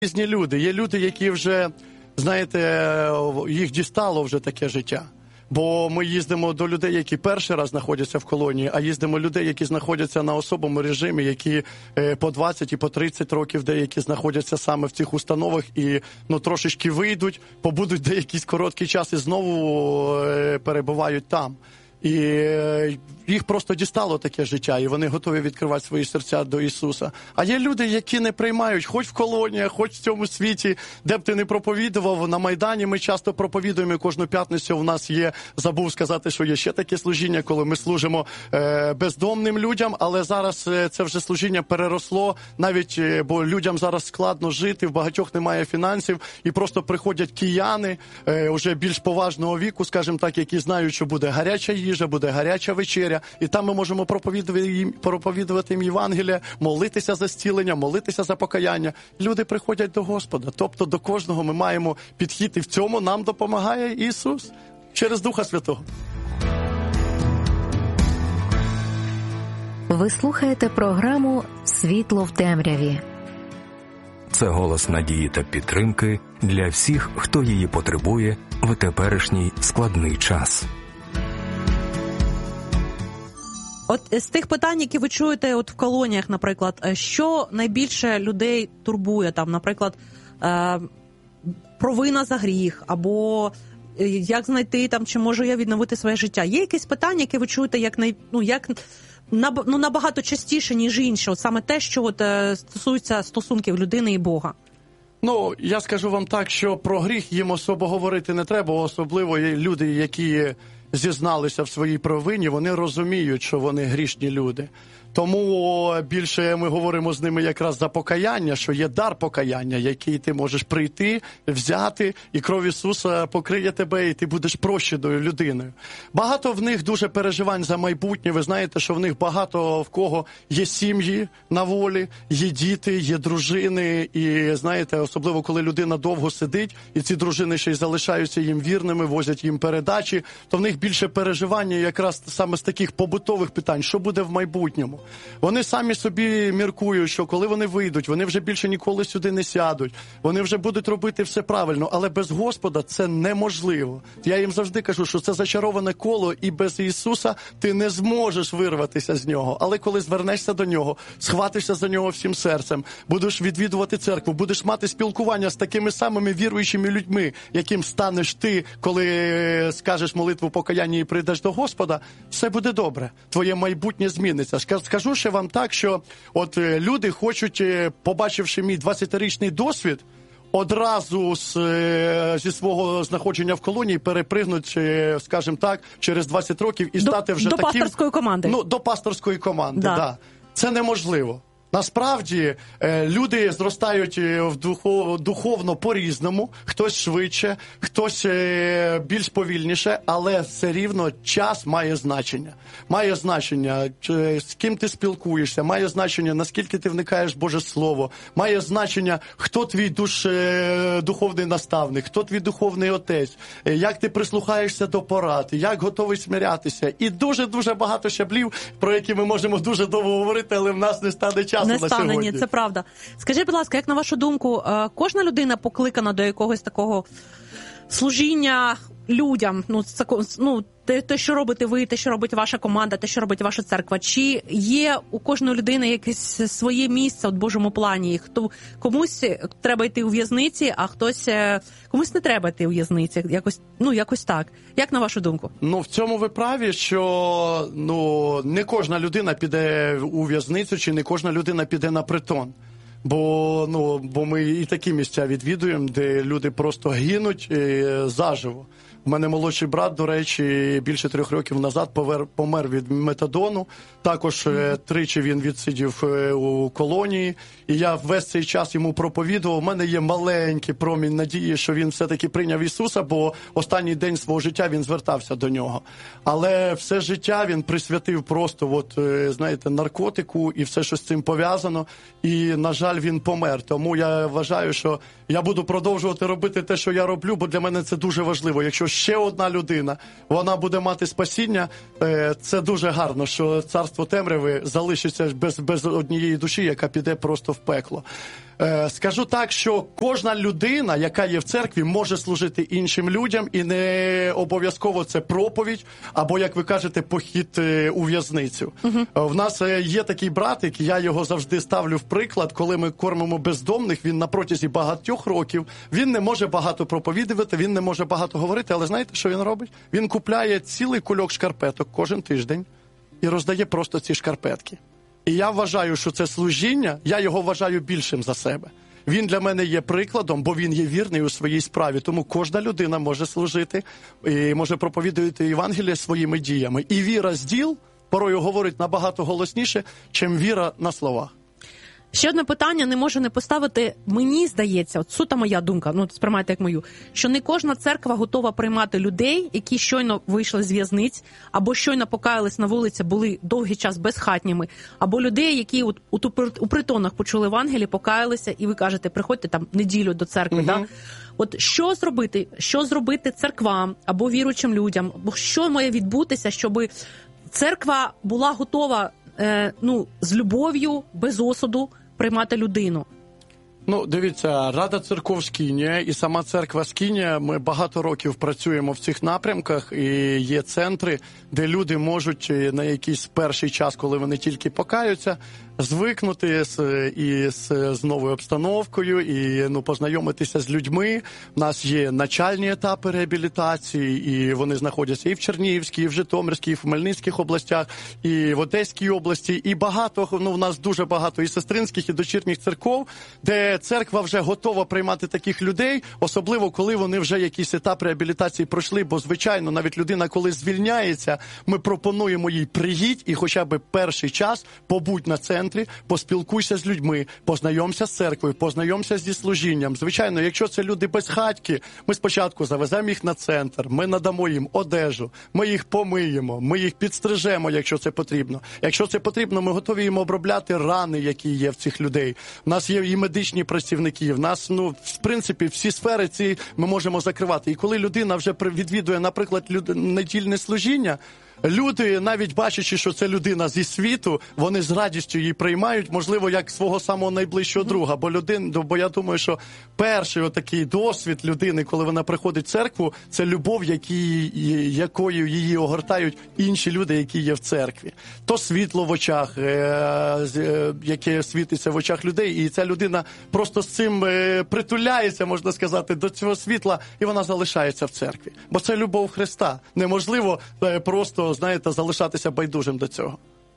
Різні люди. Є люди, які вже, знаєте, їх дістало вже таке життя. Бо ми їздимо до людей, які перший раз знаходяться в колонії, а їздимо людей, які знаходяться на особому режимі, які по 20 і по 30 років деякі знаходяться саме в цих установах і трошечки вийдуть, побудуть деякийсь короткий час і знову перебувають там. І їх просто дістало таке життя, і вони готові відкривати свої серця до Ісуса. А є люди, які не приймають, хоч в колоніях, хоч в цьому світі, де б ти не проповідував. На Майдані ми часто проповідуємо, кожну п'ятницю у нас є, забув сказати, що є ще таке служіння, коли ми служимо бездомним людям, але зараз це вже служіння переросло, навіть, бо людям зараз складно жити, в багатьох немає фінансів, і просто приходять кияни, вже більш поважного віку, скажімо так, які знають, що буде гаряча їжа, буде гаряча вечеря, і там ми можемо проповідувати їм Євангелія, молитися за зцілення, молитися за покаяння. Люди приходять до Господа. Тобто до кожного ми маємо підхід, і в цьому нам допомагає Ісус через Духа Святого. Ви слухаєте програму «Світло в темряві». Це голос надії та підтримки для всіх, хто її потребує в теперішній складний час. От з тих питань, які ви чуєте в колоніях, наприклад, що найбільше людей турбує, там, наприклад, провина за гріх, або як знайти, там, чи можу я відновити своє життя? Є якісь питання, які ви чуєте набагато частіше, ніж інші, от саме те, що стосується стосунків людини і Бога? Я скажу вам так, що про гріх їм особо говорити не треба, особливо є люди, які зізналися в своїй провині, вони розуміють, що вони грішні люди. Тому більше ми говоримо з ними якраз за покаяння, що є дар покаяння, який ти можеш прийти, взяти, і кров Ісуса покриє тебе, і ти будеш прощеною людиною. Багато в них дуже переживань за майбутнє. Ви знаєте, що в них багато в кого є сім'ї на волі, є діти, є дружини. І знаєте, особливо коли людина довго сидить, і ці дружини ще й залишаються їм вірними, возять їм передачі, то в них більше переживання якраз саме з таких побутових питань, що буде в майбутньому. Вони самі собі міркують, що коли вони вийдуть, вони вже більше ніколи сюди не сядуть, вони вже будуть робити все правильно, але без Господа це неможливо. Я їм завжди кажу, що це зачароване коло, і без Ісуса ти не зможеш вирватися з нього. Але коли звернешся до нього, схватишся за нього всім серцем, будеш відвідувати церкву, будеш мати спілкування з такими самими віруючими людьми, яким станеш ти, коли скажеш молитву покаяння і прийдеш до Господа, все буде добре. Твоє майбутнє зміниться. Скажу ще вам так, що от люди хочуть, побачивши мій 20-річний досвід, одразу зі свого знаходження в колонії перепригнуть, скажімо так, через 20 років і стати вже таким... До пасторської команди. До пасторської команди, да. Да. Це неможливо. Насправді, люди зростають духовно по-різному, хтось швидше, хтось більш повільніше, але все рівно час має значення. Має значення, з ким ти спілкуєшся, має значення, наскільки ти вникаєш в Боже Слово, має значення, хто твій духовний наставник, хто твій духовний отець, як ти прислухаєшся до порад, як готовий смирятися. І дуже-дуже багато щаблів, про які ми можемо дуже довго говорити, але в нас не стане часу. Не стане, ні, це правда. Скажіть, будь ласка, як на вашу думку, кожна людина покликана до якогось такого служіння людям? Те, що робите ви, те, що робить ваша команда, те, що робить ваша церква. Чи є у кожної людини якесь своє місце в Божому плані? Комусь треба йти у в'язниці, а комусь не треба йти у в'язниці. Якось так. Як на вашу думку? В цьому ви праві, що не кожна людина піде у в'язницю, чи не кожна людина піде на притон. Бо ми і такі місця відвідуємо, де люди просто гинуть заживо. У мене молодший брат, до речі, більше 3 років назад помер від метадону. Також тричі він відсидів у колонії. І я весь цей час йому проповідував. У мене є маленький промінь надії, що він все-таки прийняв Ісуса, бо останній день свого життя він звертався до нього. Але все життя він присвятив просто, наркотику і все, що з цим пов'язано. І, на жаль, він помер. Тому я вважаю, що я буду продовжувати робити те, що я роблю, бо для мене це дуже важливо. Якщо ще одна людина, вона буде мати спасіння, це дуже гарно, що царство темряви залишиться без однієї душі, яка піде просто в пекло. Скажу так, що кожна людина, яка є в церкві, може служити іншим людям, і не обов'язково це проповідь, або, як ви кажете, похід у в'язницю. В нас є такий братик, я його завжди ставлю в приклад, коли ми кормимо бездомних, він на протязі багатьох років, він не може багато проповідувати, він не може багато говорити, але знаєте, що він робить? Він купляє цілий кульок шкарпеток кожен тиждень і роздає просто ці шкарпетки. І я вважаю, що це служіння, я його вважаю більшим за себе. Він для мене є прикладом, бо він є вірний у своїй справі. Тому кожна людина може служити і може проповідувати Євангеліє своїми діями. І віра з діл порою говорить набагато голосніше, чим віра на словах. Ще одне питання не можу не поставити. Мені здається, от суто моя думка, ну сприймайте як мою, що не кожна церква готова приймати людей, які щойно вийшли з в'язниць, або щойно покаялись на вулиці, були довгий час безхатніми, або людей, які у притонах почули Евангеліє, покаялися, і ви кажете, приходьте там неділю до церкви. Да? От що зробити? Що зробити церквам або віруючим людям? Бо що має відбутися, щоб церква була готова з любов'ю, без осуду приймати людину? Ну, дивіться, Рада церков Скінія і сама церква Скінія, ми багато років працюємо в цих напрямках, і є центри, де люди можуть на якийсь перший час, коли вони тільки покаються, звикнути з новою обстановкою і познайомитися з людьми. У нас є начальні етапи реабілітації, і вони знаходяться і в Чернігівській, і в Житомирській, і в Хмельницьких областях, і в Одеській області, і багато, у нас дуже багато і сестринських, і дочірніх церков, де церква вже готова приймати таких людей, особливо коли вони вже якийсь етап реабілітації пройшли, бо, звичайно, навіть людина, коли звільняється, ми пропонуємо їй приїдь і хоча б перший час побудь на центрі, поспілкуйся з людьми, познайомся з церквою, познайомся зі служінням. Звичайно, якщо це люди безхатьки, ми спочатку завеземо їх на центр, ми надамо їм одежу, ми їх помиємо, ми їх підстрижемо, якщо це потрібно. Якщо це потрібно, ми готові їм обробляти рани, які є в цих людей. У нас є і медичні працівники, в нас, в принципі, всі сфери ці ми можемо закривати. І коли людина вже відвідує, наприклад, недільне служіння, люди, навіть бачачи, що це людина зі світу, вони з радістю її приймають, можливо, як свого самого найближчого друга. Бо я думаю, що перший отакий досвід людини, коли вона приходить в церкву, це любов, якою її огортають інші люди, які є в церкві. То світло в очах, яке світиться в очах людей, і ця людина просто з цим притуляється, можна сказати, до цього світла, і вона залишається в церкві. Бо це любов Христа. Неможливо просто, знаєте, залишатися байдужим до цього.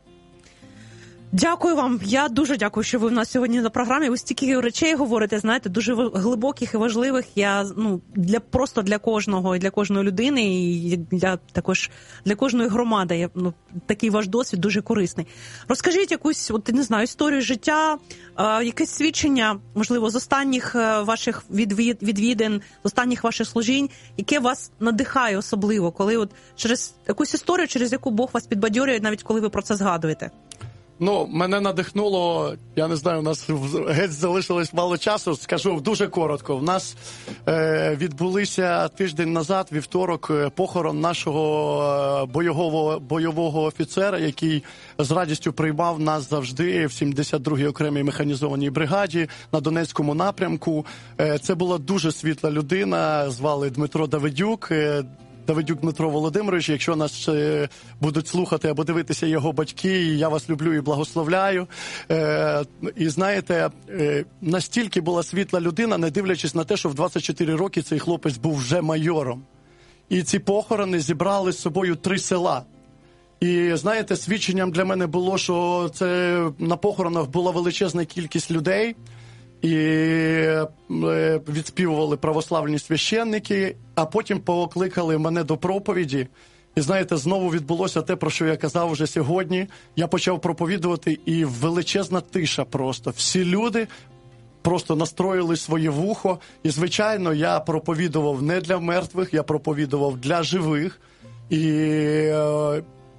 Дякую вам. Я дуже дякую, що ви в нас сьогодні на програмі. Ви стільки речей говорите, знаєте, дуже глибоких і важливих. Просто для кожного, і для кожної людини, і також для кожної громади. Такий ваш досвід дуже корисний. Розкажіть якусь, історію життя, якесь свідчення, можливо, з останніх ваших відвідин, з останніх ваших служінь, яке вас надихає особливо, коли через якусь історію, через яку Бог вас підбадьорює, навіть коли ви про це згадуєте. Мене надихнуло, я не знаю, у нас геть залишилось мало часу, скажу дуже коротко. У нас відбулися тиждень назад, вівторок, похорон нашого бойового офіцера, який з радістю приймав нас завжди в 72-й окремій механізованій бригаді на Донецькому напрямку. Це була дуже світла людина, звали Дмитро Давидюк. Давидюк Дмитро Володимирович, якщо нас будуть слухати або дивитися його батьки, я вас люблю і благословляю. І знаєте, настільки була світла людина, не дивлячись на те, що в 24 роки цей хлопець був вже майором. І ці похорони зібрали з собою 3 села. І, знаєте, свідченням для мене було, що це на похоронах була величезна кількість людей, і відспівували православні священники, а потім покликали мене до проповіді. І, знаєте, знову відбулося те, про що я казав вже сьогодні. Я почав проповідувати, і величезна тиша просто. Всі люди просто настроїли своє вухо. І, звичайно, я проповідував не для мертвих, я проповідував для живих. І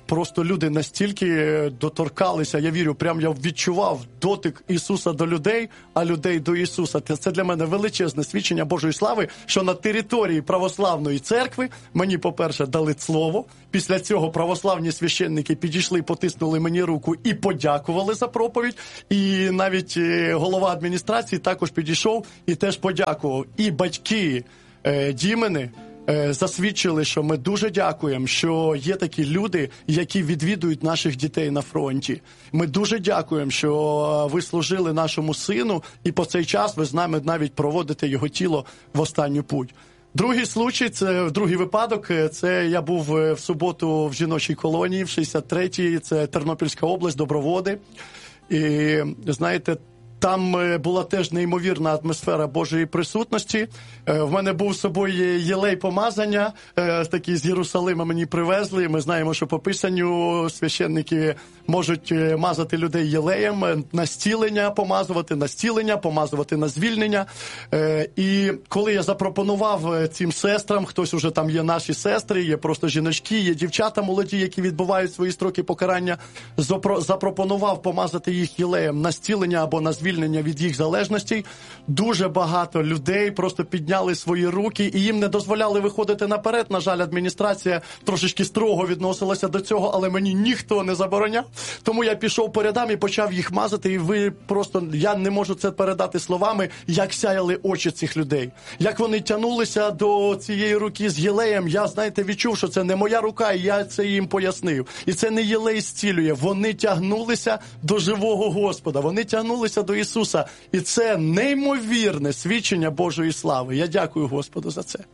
просто люди настільки доторкалися, я вірю, прям я відчував дотик Ісуса до людей, а людей до Ісуса. Це для мене величезне свідчення Божої слави, що на території православної церкви мені, по-перше, дали слово. Після цього православні священники підійшли, потиснули мені руку і подякували за проповідь. І навіть голова адміністрації також підійшов і теж подякував. І батьки Дімени засвідчили, що ми дуже дякуємо, що є такі люди, які відвідують наших дітей на фронті. Ми дуже дякуємо, що ви служили нашому сину, і по цей час ви з нами навіть проводите його тіло в останню путь. Другий случай, це другий випадок, це я був в суботу в жіночій колонії, в 63-й, це Тернопільська область, Доброводи. І, знаєте, там була теж неймовірна атмосфера Божої присутності. В мене був з собою єлей помазання, такий з Єрусалима мені привезли. Ми знаємо, що по Писанню священники можуть мазати людей єлеєм, на зцілення помазувати на звільнення. І коли я запропонував цим сестрам, хтось уже там є наші сестри, є просто жіночки, є дівчата молоді, які відбувають свої строки покарання, запропонував помазати їх єлеєм на зцілення або на звільнення від їх залежностей, дуже багато людей просто підняли свої руки і їм не дозволяли виходити наперед. На жаль, адміністрація трошечки строго відносилася до цього, але мені ніхто не забороняв. Тому я пішов по рядам і почав їх мазати, і ви просто, я не можу це передати словами, як сяяли очі цих людей. Як вони тянулися до цієї руки з єлеєм, я, знаєте, відчув, що це не моя рука, і я це їм пояснив. І це не єлей зцілює, вони тягнулися до живого Господа, вони тягнулися до Ісуса. І це неймовірне свідчення Божої слави. Я дякую Господу за це.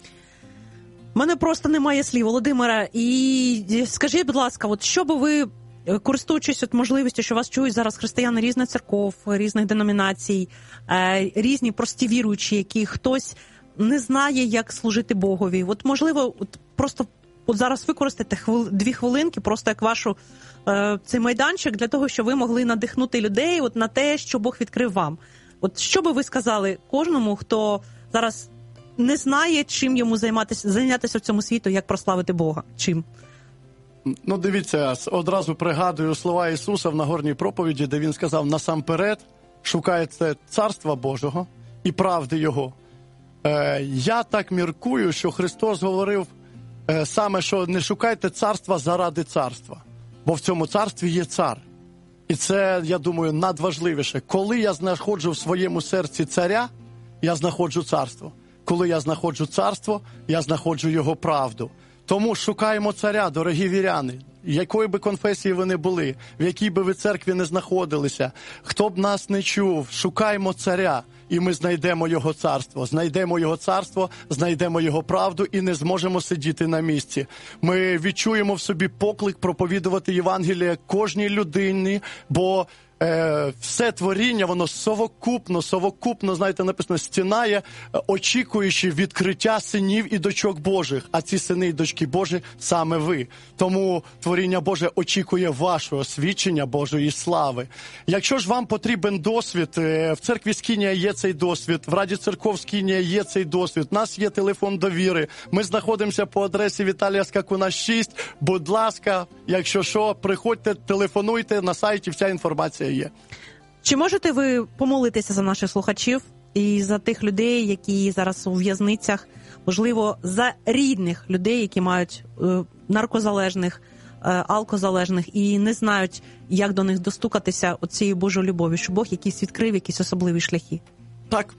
У мене просто немає слів, Володимире. І скажіть, будь ласка, от що би ви, користуючись от можливістю, що вас чують зараз християни різних церков, різних деномінацій, різні прості віруючі, які хтось не знає, як служити Богові. От можливо, от просто от зараз використати 2 хвилинки, просто як вашу цей майданчик, для того, щоб ви могли надихнути людей от на те, що Бог відкрив вам. От що би ви сказали кожному, хто зараз не знає, чим йому зайнятися в цьому світу, як прославити Бога? Чим? Ну, дивіться, одразу пригадую слова Ісуса в Нагорній проповіді, де Він сказав, насамперед шукайте Царства Божого і правди Його. Я так міркую, що Христос говорив саме, що не шукайте царства заради царства, бо в цьому царстві є цар. І це, я думаю, надважливіше. Коли я знаходжу в своєму серці царя, я знаходжу царство. Коли я знаходжу царство, я знаходжу його правду. Тому шукаємо царя, дорогі віряни, якої би конфесії ви не були, в якій би ви церкві не знаходилися, хто б нас не чув, шукаємо царя, і ми знайдемо його царство. Знайдемо його царство, знайдемо його правду і не зможемо сидіти на місці. Ми відчуємо в собі поклик проповідувати Євангеліє кожній людині, бо все творіння, воно совокупно, знаєте, написано, стінає, очікуючи відкриття синів і дочок Божих. А ці сини і дочки Божі саме ви. Тому творіння Боже очікує вашого свідчення Божої слави. Якщо ж вам потрібен досвід, в церкві Скинія є цей досвід, в Раді церков Скинія є цей досвід, у нас є телефон довіри, ми знаходимося по адресі Віталія Скакуна 6. Будь ласка, якщо що, приходьте, телефонуйте, на сайті вся інформація є. Чи можете ви помолитися за наших слухачів і за тих людей, які зараз у в'язницях, можливо, за рідних людей, які мають наркозалежних, алкозалежних і не знають, як до них достукатися оцією Божою любов'ю, що Бог якийсь відкрив, якісь особливі шляхи? Так.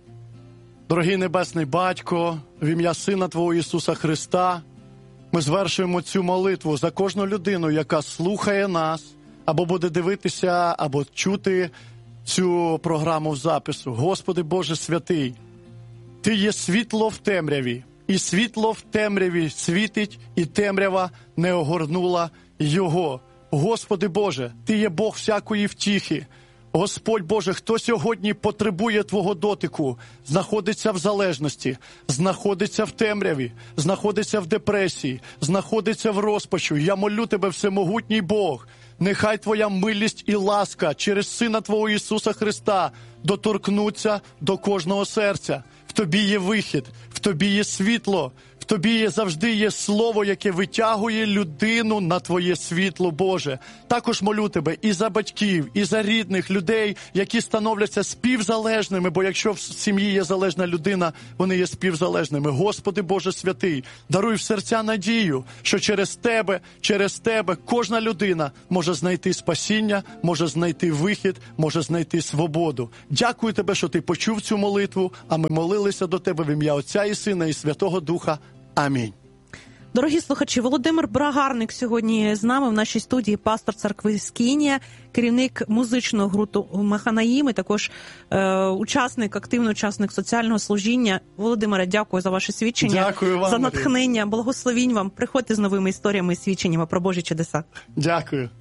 Дорогий Небесний Батько, в ім'я Сина Твого Ісуса Христа, ми звершуємо цю молитву за кожну людину, яка слухає нас, або буде дивитися, або чути цю програму в запису. Господи Боже святий, Ти є світло в темряві, і світло в темряві світить, і темрява не огорнула його. Господи Боже, Ти є Бог всякої втіхи. Господь Боже, хто сьогодні потребує Твого дотику, знаходиться в залежності, знаходиться в темряві, знаходиться в депресії, знаходиться в розпачу. Я молю Тебе, всемогутній Бог, нехай Твоя милість і ласка через Сина Твого Ісуса Христа доторкнуться до кожного серця. В Тобі є вихід, в Тобі є світло, в тобі завжди є слово, яке витягує людину на твоє світло, Боже. Також молю тебе і за батьків, і за рідних людей, які становляться співзалежними, бо якщо в сім'ї є залежна людина, вони є співзалежними. Господи Боже святий, даруй в серця надію, що через тебе кожна людина може знайти спасіння, може знайти вихід, може знайти свободу. Дякую тебе, що ти почув цю молитву, а ми молилися до тебе в ім'я Отця і Сина і Святого Духа. Амінь. Дорогі слухачі, Володимир Брагарник сьогодні з нами в нашій студії, пастор церкви Скинія, керівник музичного гурту Маханаїм і також активний учасник соціального служіння. Володимире, дякую за ваше свідчення, дякую вам, за натхнення, благословінь вам. Приходьте з новими історіями і свідченнями про Божі чудеса. Дякую.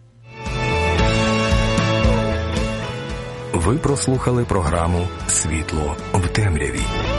Ви прослухали програму «Світло в темряві».